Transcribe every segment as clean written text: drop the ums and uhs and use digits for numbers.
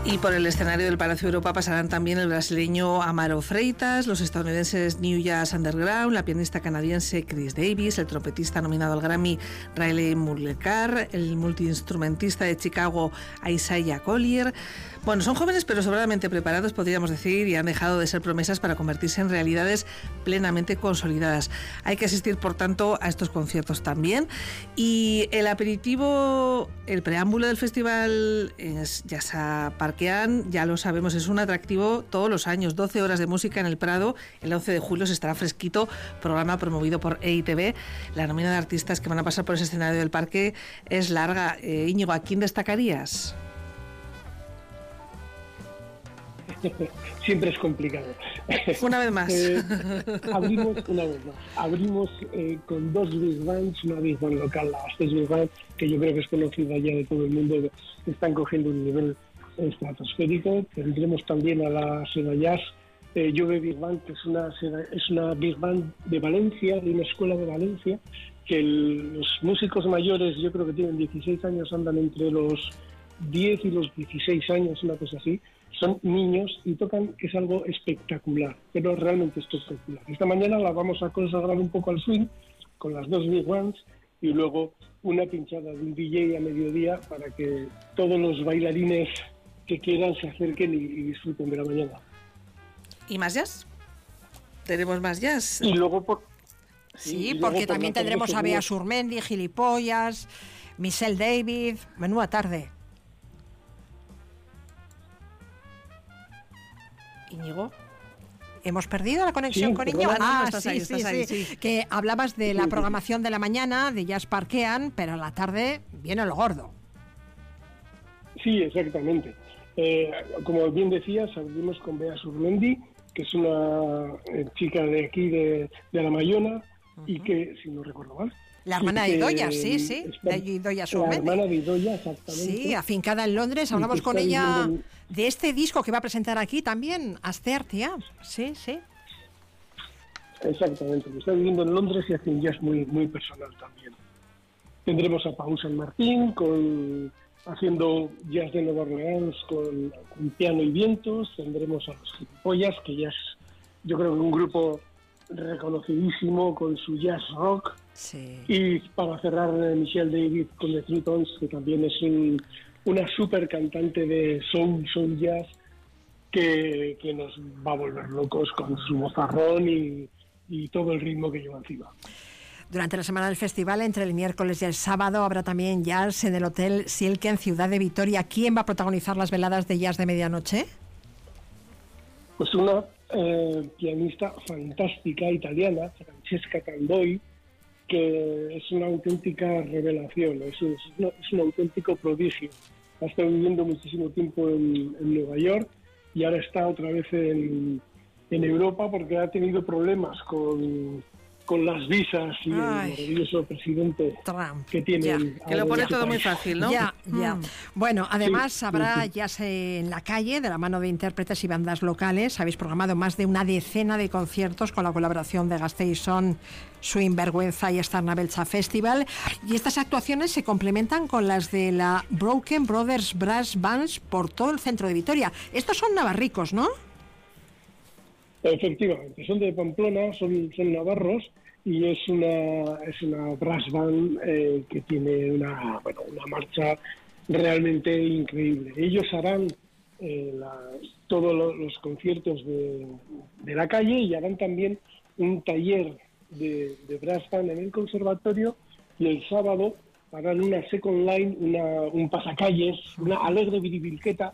Y por el escenario del Palacio Europa pasarán también el brasileño Amaro Freitas, los estadounidenses New Jazz Underground, la pianista canadiense Chris Davis, el trompetista nominado al Grammy Riley Mulekar, el multiinstrumentista de Chicago Isaiah Collier. Bueno, son jóvenes pero sobradamente preparados, podríamos decir, y han dejado de ser promesas para convertirse en realidades plenamente consolidadas. Hay que asistir, por tanto, a estos conciertos también. Y el aperitivo, el preámbulo del festival es Jazza Parkean, ya lo sabemos, es un atractivo todos los años. 12 horas de música en el Prado. El 11 de julio se estará fresquito, programa promovido por EITV. La nómina de artistas que van a pasar por ese escenario del parque es larga. Íñigo, ¿a quién destacarías? Siempre es complicado. Una vez más. Abrimos con dos big bands, una big band local, la Bastés Big Band, que yo creo que es conocida ya de todo el mundo, están cogiendo un nivel estratosférico. Tendremos también a la Seda Jazz Juve Big Band, que es una big band de Valencia, de una escuela de Valencia, que los músicos mayores, yo creo que tienen 16 años, andan entre los 10 y los 16 años, una cosa así. Son niños y tocan, que es algo espectacular, pero realmente espectacular. Esta mañana la vamos a consagrar un poco al swing con las dos big bands y luego una pinchada de un DJ a mediodía para que todos los bailarines que quieran se acerquen y disfruten de la mañana. ¿Y más jazz? ¿Tenemos más jazz? Y luego Sí, porque también tendremos a Bea Surmendi, Gilipollas, Michelle David, menuda tarde. Íñigo. ¿Hemos perdido la conexión con Íñigo? Sí. Que hablabas de la programación de la mañana, de Jazz Parkean, pero a la tarde viene lo gordo. Sí, exactamente. Como bien decías, abrimos con Bea Surmendi, que es una chica de aquí, de la Mayona, y que, si no recuerdo mal... La hermana de Idoia, sí, de Idoia Surmendi. La hermana de Idoia, exactamente. Sí, afincada en Londres, hablamos con ella de este disco que va a presentar aquí también, Asteartia. Sí. Exactamente, está viviendo en Londres y hace un jazz muy, muy personal también. Tendremos a Paul San Martín haciendo jazz de Nueva Orleans con piano y vientos. Tendremos a los Gilipollas, que ya es, yo creo que un grupo reconocidísimo con su jazz rock. Sí. Y para cerrar, Michelle David con The Three Tones, que también es una super cantante de soul jazz que nos va a volver locos con su vozarrón y todo el ritmo que lleva encima. Durante la semana del festival, entre el miércoles y el sábado, habrá también jazz en el Hotel Silke en Ciudad de Vitoria. ¿Quién va a protagonizar las veladas de jazz de medianoche? Pues una pianista fantástica italiana, Francesca Candoi, que es una auténtica revelación, es un auténtico prodigio. Ha estado viviendo muchísimo tiempo en Nueva York y ahora está otra vez en Europa porque ha tenido problemas con las visas y el maravilloso presidente Trump que tiene. Que lo pone todo muy fácil, ¿no? Ya. Bueno, además habrá jazz en la calle, de la mano de intérpretes y bandas locales. Habéis programado más de una decena de conciertos con la colaboración de Gasteiz-On, Swing Vergüenza y Starnabelza Festival. Y estas actuaciones se complementan con las de la Broken Brothers Brass Bands por todo el centro de Vitoria. Estos son navarricos, ¿no? Efectivamente, son de Pamplona, son navarros y es una brass band que tiene una marcha realmente increíble. Ellos harán todos los conciertos de la calle y harán también un taller de brass band en el conservatorio y el sábado harán una second line, un pasacalles, una alegre viribilqueta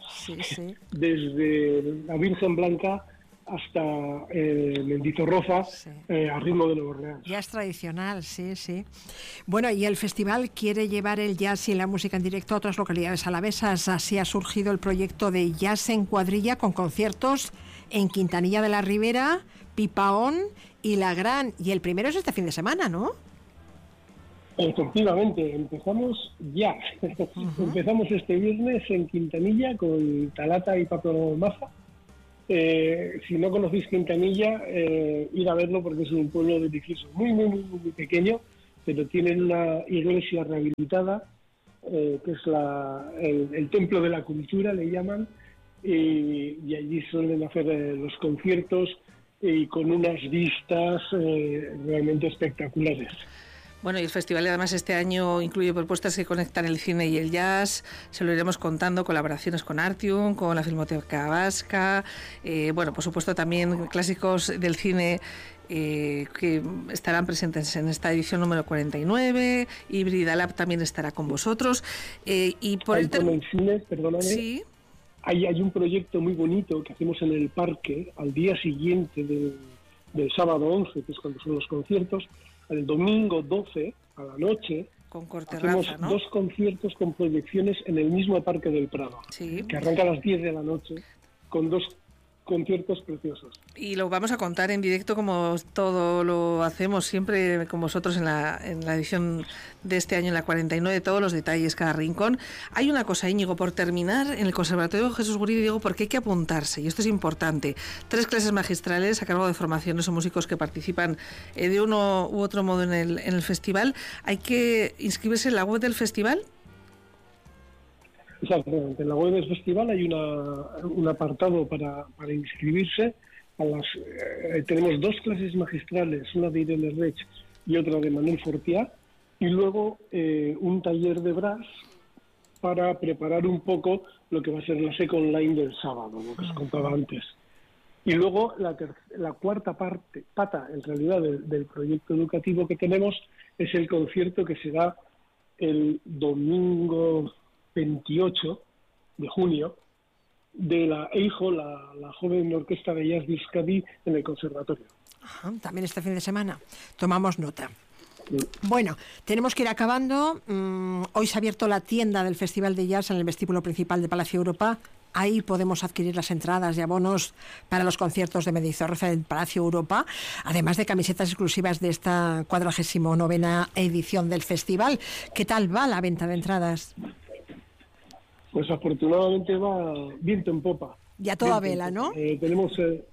desde la Virgen Blanca hasta Mendizorroza, a ritmo de Nueva Orleans. Jazz tradicional, sí. Bueno, y el festival quiere llevar el jazz y la música en directo a otras localidades alavesas. Así ha surgido el proyecto de Jazz en Cuadrilla, con conciertos en Quintanilla de la Ribera, Pipaón y La Gran. Y el primero es este fin de semana, ¿no? Efectivamente, empezamos ya. Empezamos este viernes en Quintanilla con Talata y Paco Maza. Si no conocéis Quintanilla, ir a verlo porque es un pueblo delicioso, muy pequeño, pero tienen una iglesia rehabilitada, que es el templo de la cultura, le llaman, y allí suelen hacer los conciertos y con unas vistas realmente espectaculares. Bueno, y el festival además este año incluye propuestas que conectan el cine y el jazz, se lo iremos contando, colaboraciones con Artium, con la Filmoteca Vasca, bueno, por supuesto también clásicos del cine que estarán presentes en esta edición número 49, Híbrida Lab también estará con vosotros. Y por el cine, perdóname, sí. Hay un proyecto muy bonito que hacemos en el parque al día siguiente del sábado 11, que es cuando son los conciertos. El domingo 12, a la noche, con hacemos ¿no? 2 conciertos con proyecciones en el mismo Parque del Prado, sí, que arranca a las 10 de la noche, con 2 conciertos preciosos. Y lo vamos a contar en directo como todo lo hacemos siempre con vosotros en la edición de este año, en la 49, todos los detalles, cada rincón. Hay una cosa, Íñigo, por terminar, en el Conservatorio Jesús Guridi, digo, porque hay que apuntarse, y esto es importante. 3 clases magistrales a cargo de formaciones o músicos que participan de uno u otro modo en el festival. ¿Hay que inscribirse en la web del festival? Exactamente. En la web del festival hay un apartado para inscribirse. Tenemos 2 clases magistrales, una de Irene Rech y otra de Manuel Fortià, y luego un taller de brass para preparar un poco lo que va a ser la Second Line del sábado, lo que os contaba antes. Y luego la cuarta pata, en realidad, del proyecto educativo que tenemos es el concierto que se da el domingo 28 de junio de la EIJO, la Joven Orquesta de Jazz de Euskadi, en el Conservatorio. Ajá, también este fin de semana. Tomamos nota. Bueno, tenemos que ir acabando. Hoy se ha abierto la tienda del Festival de Jazz en el vestíbulo principal de Palacio Europa. Ahí podemos adquirir las entradas y abonos para los conciertos de Mendizorroza del Palacio Europa, además de camisetas exclusivas de esta 49ª edición del festival. ¿Qué tal va la venta de entradas? Pues afortunadamente va viento en popa. Ya toda vela, ¿no? Tenemos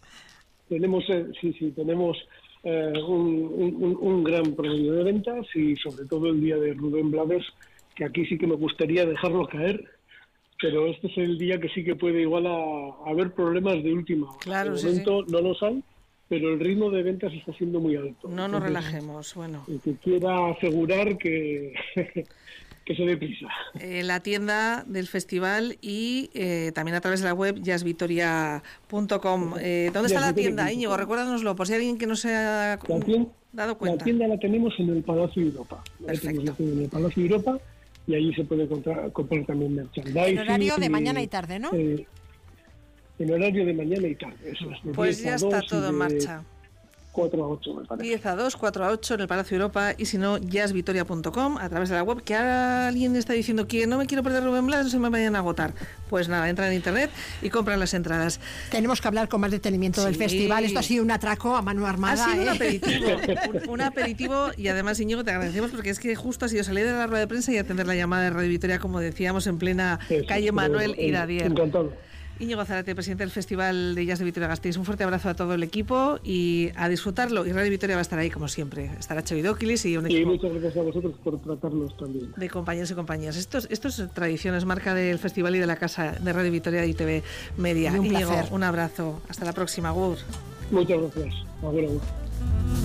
un gran promedio de ventas, y sobre todo el día de Rubén Blades, que aquí sí que me gustaría dejarlo caer, pero este es el día que sí que puede igual a haber problemas de última hora. Claro, de momento no los hay, pero el ritmo de ventas está siendo muy alto. No nos relajemos, bueno. El que quiera asegurar que se dé prisa. La tienda del festival y también a través de la web jazzvitoria.com. ¿Dónde está la tienda, Íñigo? Recuérdanoslo, por si hay alguien que no se ha dado cuenta. La tienda la tenemos en el Palacio Europa. Perfecto. En el Palacio Europa, y ahí se puede comprar también merchandising. En horario de mañana y tarde, ¿no? En horario de mañana y tarde, eso es. Pues ya está todo en marcha. 4 a 8, me parece. 10 a 2, 4 a 8 en el Palacio Europa, y si no, jazzvitoria.com, a través de la web, que ahora alguien está diciendo que no me quiero perder Rubén Blades, no se me vayan a agotar. Pues nada, entran en internet y compran las entradas. Tenemos que hablar con más detenimiento del festival. Esto ha sido un atraco a mano armada. Ha sido un aperitivo, un aperitivo, y además, Íñigo, te agradecemos porque es que justo ha sido salir de la rueda de prensa y atender la llamada de Radio Vitoria, como decíamos, en plena calle Manuel Iradier. Encantado. Íñigo Zárate, presidente del Festival de Jazz de Vitoria-Gasteiz, un fuerte abrazo a todo el equipo y a disfrutarlo. Y Radio Vitoria va a estar ahí, como siempre. Estará Chevidóquilis y un equipo. Y muchas gracias a vosotros por tratarnos también. De compañeros y compañías. Esto es tradición, es marca del festival y de la casa de Radio Vitoria y TV Media. Y un Íñigo, placer. un abrazo. Hasta la próxima, Gur. Muchas gracias. Agur.